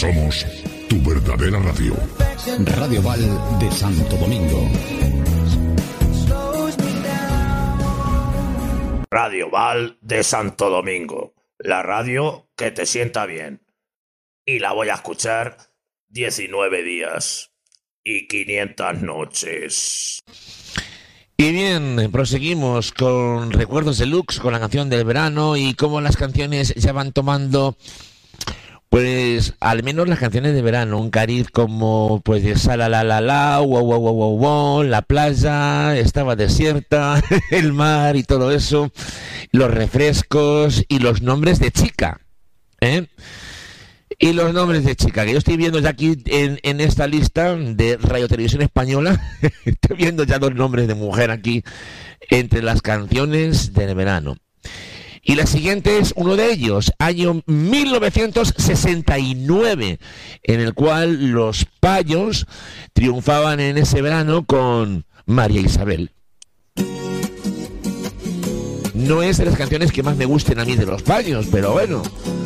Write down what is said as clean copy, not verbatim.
Somos tu verdadera radio. Radio Val de Santo Domingo. Radio Val de Santo Domingo. La radio que te sienta bien. Y la voy a escuchar 19 días y 500 noches. Y bien, proseguimos con Recuerdos Deluxe, con la canción del verano y cómo las canciones ya van tomando, pues, al menos las canciones de verano, un cariz como, pues, de Sala la la la, wow, wow, wow, wow, wow, la playa estaba desierta, el mar y todo eso, los refrescos y los nombres de chica, ¿eh? Y los nombres de chica, que yo estoy viendo ya aquí en esta lista de Radio Televisión Española, estoy viendo ya dos nombres de mujer aquí entre las canciones del verano. Y la siguiente es uno de ellos, año 1969, en el cual los Payos triunfaban en ese verano con María Isabel. No es de las canciones que más me gusten a mí de los Payos, pero bueno,